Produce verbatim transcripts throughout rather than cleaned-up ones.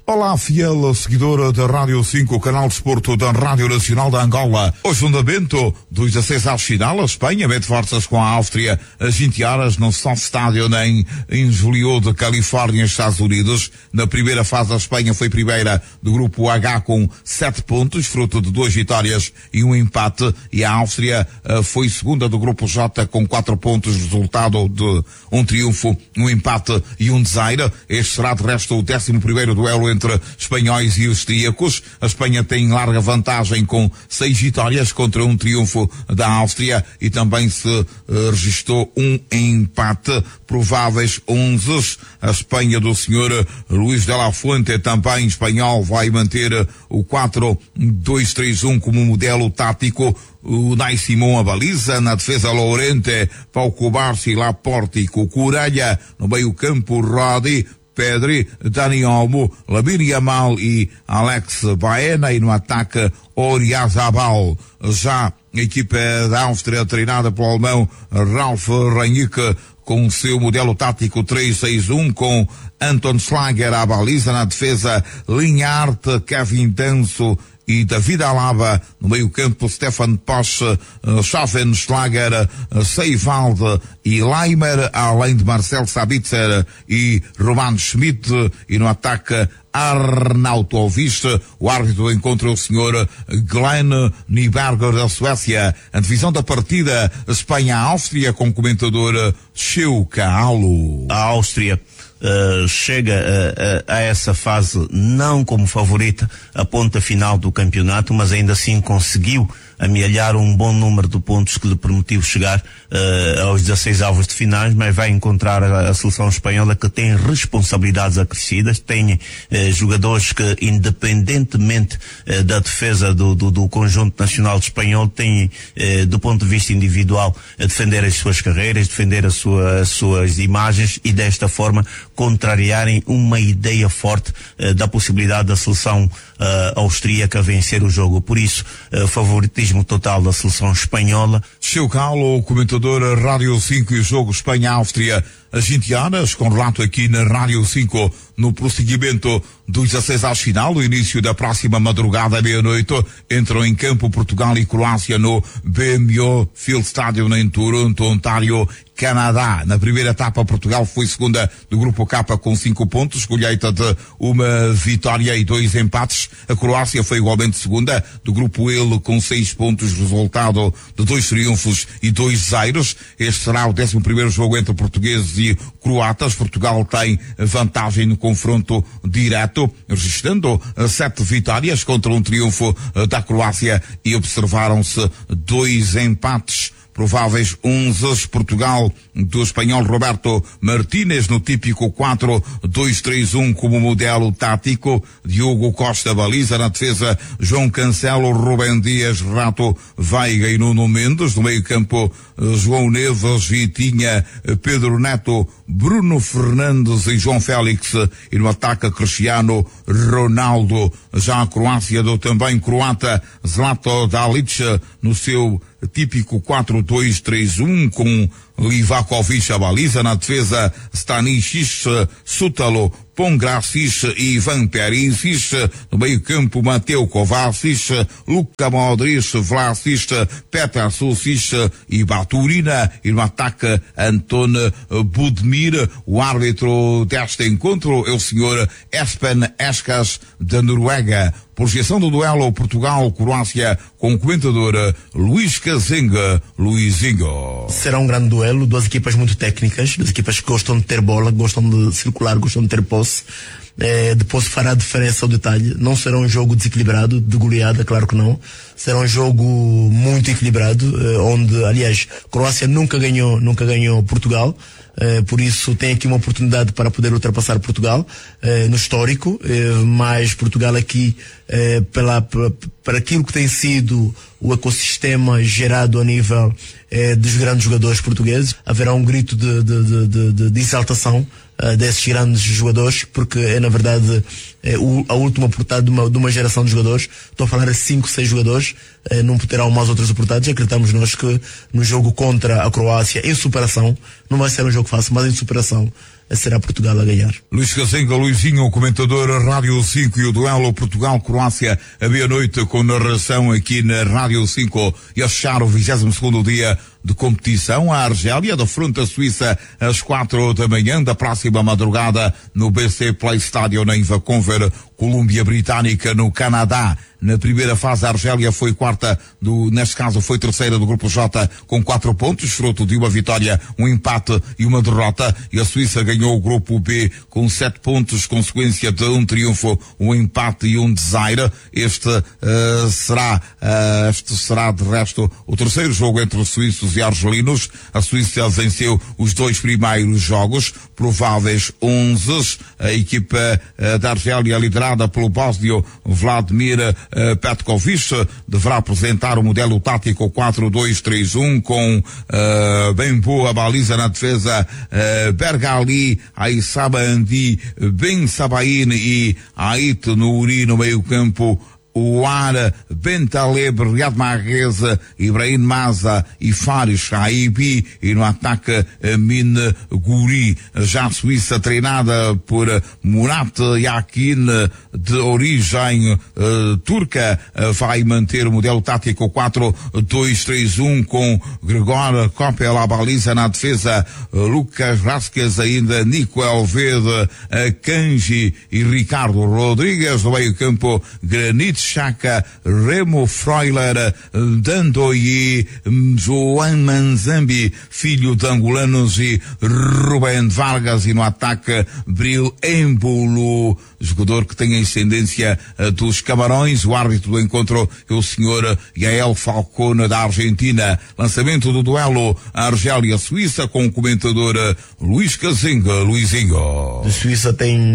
Olá, fiel seguidora da Rádio cinco, o canal de desporto da Rádio Nacional da Angola. O fundamento dos dezasseis à final, a Espanha mete forças com a Áustria às vinte horas no Soft Stadium em, em Hollywood, Califórnia, Estados Unidos. Na primeira fase, a Espanha foi primeira do grupo H com sete pontos, fruto de duas vitórias e um empate, e a Áustria uh, foi segunda do grupo J com quatro pontos, resultado de um triunfo, um empate e um desaire. Este será de resto o décimo primeiro duelo entre entre espanhóis e austríacos. A Espanha tem larga vantagem com seis vitórias contra um triunfo da Áustria e também se uh, registrou um empate. Prováveis onze. A Espanha do senhor Luís de la Fuente, também espanhol, vai manter o quatro dois três um como modelo tático. O Nai Simão a baliza, na defesa Lorente, Pauco Barci, Laporte e Cucurella, no meio campo Rodi, Pedri, Dani Olmo, Lamine Yamal e Alex Baena, e no ataque Oyarzabal. Já a equipa da Áustria, treinada pelo alemão Ralf Rangnick, com o seu modelo tático três seis um, com Anton Schlager à baliza, na defesa Linhart, Kevin Danso e David Alaba, no meio campo Stefan Posch, uh, Schaffen, Schlager, uh, Seivald e Leimer, além de Marcel Sabitzer e Roman Schmidt, e no ataque Arnautovic. O árbitro do encontro é o senhor Glenn Nyberger da Suécia. A divisão da partida Espanha-Áustria, com o comentador Cheuca Alo. A Áustria Uh, chega uh, uh, a essa fase não como favorita, a ponta final do campeonato, mas ainda assim conseguiu amealhar um bom número de pontos que lhe permitiu chegar uh, aos dezasseis avos de finais, mas vai encontrar a, a seleção espanhola, que tem responsabilidades acrescidas, tem uh, jogadores que, independentemente uh, da defesa do, do, do conjunto nacional espanhol, têm, uh, do ponto de vista individual, a defender as suas carreiras, defender a sua, as suas imagens, e desta forma contrariarem uma ideia forte uh, da possibilidade da seleção uh, austríaca vencer o jogo. Por isso, uh, favoritismo total da seleção espanhola. Cheucalo, o comentador Rádio cinco, e o jogo Espanha-Áustria às vinte horas, com relato aqui na Rádio cinco, no prosseguimento dos dezasseis às final. O início da próxima madrugada à meia-noite entram em campo Portugal e Croácia no B M O Field Stadium em Toronto, Ontário, Canadá. Na primeira etapa, Portugal foi segunda do grupo K com cinco pontos, colheita de uma vitória e dois empates. A Croácia foi igualmente segunda do grupo L com seis pontos, resultado de dois triunfos e dois zeros. Este será o décimo primeiro jogo entre portugueses e croatas. Portugal tem vantagem no confronto direto, registrando sete vitórias contra um triunfo da Croácia, e observaram-se dois empates. Prováveis onze. Portugal do espanhol Roberto Martínez no típico quatro dois três um como modelo tático. Diogo Costa baliza, na defesa João Cancelo, Rubem Dias, Rato Veiga e Nuno Mendes. No meio campo João Neves, Vitinha, Pedro Neto, Bruno Fernandes e João Félix. E no ataque Cristiano Ronaldo. Já a Croácia do também croata Zlatko Dalic no seu típico quatro dois três um, com Livakovic a baliza, na defesa Stanisic, Sutalo, Pongracic e Ivan Perisic. No meio campo Mateo Kovacic, Luka Modric, Vlasic, Petar Susic e Baturina. E no ataque Anton Budimir. O árbitro deste encontro é o senhor Espen Eskas da Noruega. Projeção do duelo Portugal-Croácia, com o comentador Luís Cazenga, Luizinho. Será um grande duelo, duas equipas muito técnicas, duas equipas que gostam de ter bola, gostam de circular, gostam de ter posse. É, depois fará a diferença ao detalhe. Não será um jogo desequilibrado, de goleada, claro que não. Será um jogo muito equilibrado, é, onde, aliás, Croácia nunca ganhou, nunca ganhou Portugal. Uh, por isso tem aqui uma oportunidade para poder ultrapassar Portugal uh, no histórico, uh, mas Portugal aqui uh, pela, pela, para aquilo que tem sido o ecossistema gerado a nível uh, dos grandes jogadores portugueses, haverá um grito de, de, de, de, de, de exaltação uh, desses grandes jogadores, porque é na verdade uh, o, a última oportunidade de uma, de uma geração de jogadores. Estou a falar a cinco, seis jogadores, uh, não terão mais outras oportunidades. Acreditamos nós que no jogo contra a Croácia, em superação, não vai ser um jogo fácil, mas em superação, será Portugal a ganhar. Luís Casenga, Luizinho, comentador Rádio cinco, e o duelo Portugal-Croácia à meia-noite com narração aqui na Rádio cinco, e a fechar o vigésimo segundo dia de competição. A Argélia defronta a Suíça às quatro da manhã da próxima madrugada no B C Play Stadium em Vancouver. Colômbia Britânica no Canadá. Na primeira fase, a Argélia foi quarta, do, neste caso foi terceira do Grupo J com quatro pontos, fruto de uma vitória, um empate e uma derrota. E a Suíça ganhou o Grupo B com sete pontos, consequência de um triunfo, um empate e um desaire. Este uh, será, uh, este será de resto o terceiro jogo entre os suíços e argelinos. A Suíça venceu os dois primeiros jogos, prováveis onze. A equipa uh, da Argélia, liderada pelo bósnio Vladimir uh, Petkovic, deverá apresentar o modelo tático quatro dois três um com uh, bem boa baliza na defesa, uh, Bergali, Aissaba Andi, Ben Sabain e Ait Nouri no meio campo, Ouar, Bentaleb, Riyad Mahrez, Ibrahim Maza e Faris Shaibi, e no ataque Min Guri. Já a Suíça, treinada por Murat Yakin, de origem uh, turca, uh, vai manter o modelo tático quatro dois três um com Gregor Koppel à baliza, na defesa uh, Lucas Rasquez, ainda Nico Alvede, uh, Kanji e Ricardo Rodrigues. No meio campo, Granit Xhaka, Remo Freuler, Dandoye, Joan Manzambi, filho de angolanos, e Rubén Vargas. E no ataque, Bril Embolo, jogador que tem a ascendência uh, dos Camarões. O árbitro do encontro é o senhor Yael Falcone, da Argentina. Lançamento do duelo Argélia-Suíça com o comentador uh, Luís Casenga. Luizinho. A Suíça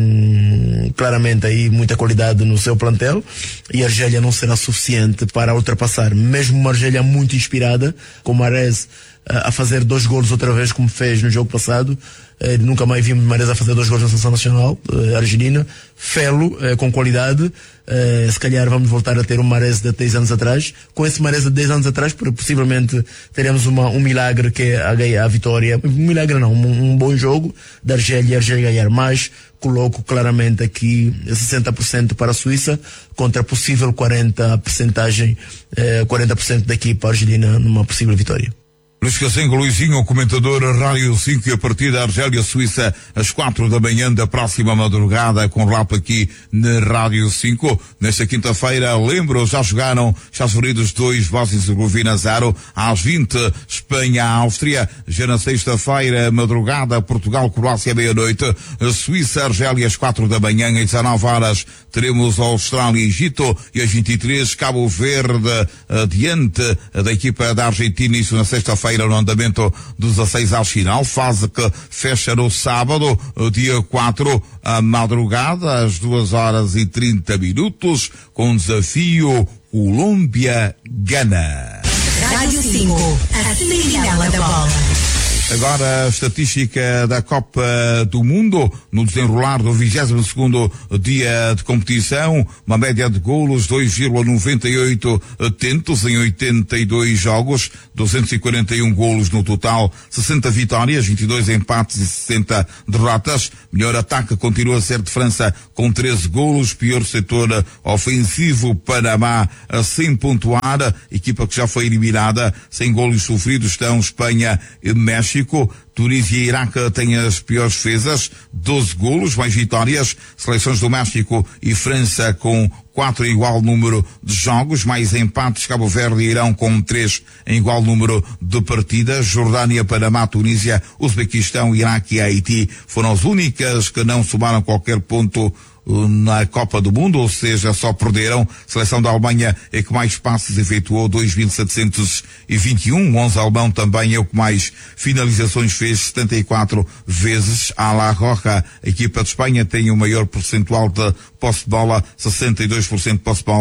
tem claramente aí muita qualidade no seu plantel, e a Argélia não será suficiente para ultrapassar mesmo uma Argélia muito inspirada, com Mahrez uh, a fazer dois golos outra vez, como fez no jogo passado. Uh, nunca mais vimos Mahrez a fazer dois golos na seleção nacional uh, argelina. Felo, uh, com qualidade. Uh, se calhar vamos voltar a ter um Mahrez de dez anos atrás. Com esse Mahrez de dez anos atrás, possivelmente teremos uma, um milagre, que é a, a vitória. Um milagre não, um, um bom jogo da Argélia, a Argélia ganhar. Mas coloco claramente aqui sessenta por cento para a Suíça contra a possível quarenta por cento, eh, quarenta por cento da equipa argelina numa possível vitória. Luís Casenga, Luizinho, comentador Rádio cinco, e a partida Argélia-Suíça às quatro da manhã da próxima madrugada, com relato aqui na Rádio cinco. Nesta quinta-feira, lembro, já jogaram Estados Unidos dois, Bósnia-Herzegovina zero, às vinte, Espanha-Áustria. Já na sexta-feira, madrugada, Portugal-Croácia meia-noite, Suíça-Argélia às quatro da manhã, às dezanove horas, teremos Austrália-Egito, e às vinte e três, Cabo Verde, diante da equipa da Argentina. Isso na sexta-feira, no andamento dos dezasseis ao final, fase que fecha no sábado, dia quatro, à madrugada, às duas horas e trinta minutos, com desafio Colômbia-Gana. Rádio cinco, a sentinela da bola. Agora a estatística da Copa do Mundo, no desenrolar do vigésimo segundo dia de competição. Uma média de golos, dois vírgula noventa e oito tentos em oitenta e dois jogos, duzentos e quarenta e um golos no total, sessenta vitórias, vinte e dois empates e sessenta derrotas. Melhor ataque continua a ser de França, com treze golos. Pior setor ofensivo, Panamá, sem pontuar. Equipa que já foi eliminada, sem golos sofridos, estão Espanha e México. Tunísia e Iraque têm as piores defesas, doze golos, mais vitórias. Seleções do México e França com quatro em igual número de jogos, mais empates. Cabo Verde e Irão com três em igual número de partidas. Jordânia, Panamá, Tunísia, Uzbequistão, Iraque e Haiti foram as únicas que não somaram qualquer ponto na Copa do Mundo, ou seja, só perderam. A seleção da Alemanha é que mais passes efetuou, dois mil setecentos e vinte e um. O onze alemão também é o que mais finalizações fez, setenta e quatro vezes. A La Roja, a equipa de Espanha, tem o maior percentual de posse de bola, sessenta e dois por cento de posse de bola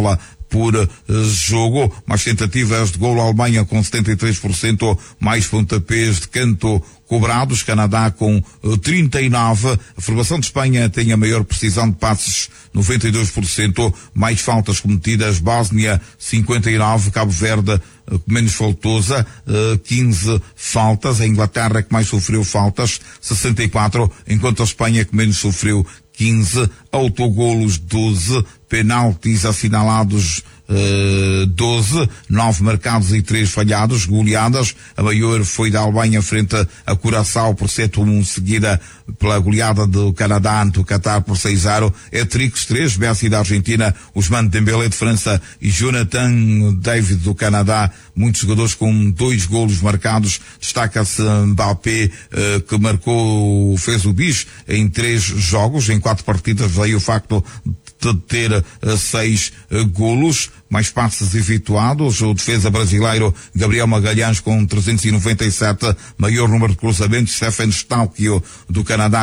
por uh, jogo. Mais tentativas de golo, a Alemanha com setenta e três por cento, mais pontapés de canto cobrados, Canadá com uh, trinta e nove por cento, a formação de Espanha tem a maior precisão de passes, noventa e dois por cento, mais faltas cometidas, Bósnia cinquenta e nove por cento, Cabo Verde uh, menos faltosa, uh, quinze faltas, a Inglaterra que mais sofreu faltas, sessenta e quatro, enquanto a Espanha que menos sofreu, quinze, autogolos doze, penaltis assinalados Uh, doze, nove marcados e três falhados, goleadas. A maior foi da Alemanha frente a Curaçao por sete a um, seguida pela goleada do Canadá ante o Qatar por seis a zero. Etrix três, Messi da Argentina, Ousmane Dembélé de França e Jonathan David do Canadá. Muitos jogadores com dois golos marcados. Destaca-se Mbappé, uh, que marcou, fez o bis em três jogos, em quatro partidas, veio o facto de ter uh, seis uh, golos. Mais passes efetuados, o defesa brasileiro Gabriel Magalhães com trezentos e noventa e sete, maior número de cruzamentos, Stephen Stalkio do Canadá